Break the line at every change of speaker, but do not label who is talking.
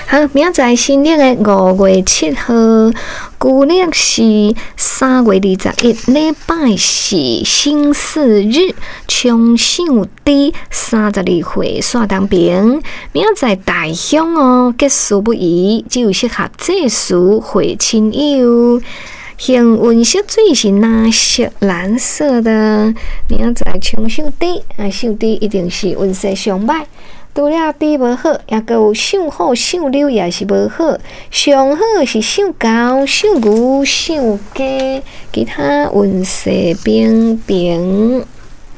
好，明仔新历的5月7号，旧历是3月21，礼拜四星四日，冲上第32岁线当平。明仔大凶哦，结束不宜，只有适合祭祀会亲友。幸运色水是蓝色、蓝色的。明仔冲上第，上第一定是运势上歹。除了猪无好，也阁有上虎、上牛也是无好。上好是上猴、上牛、上鸡，其他运势平平。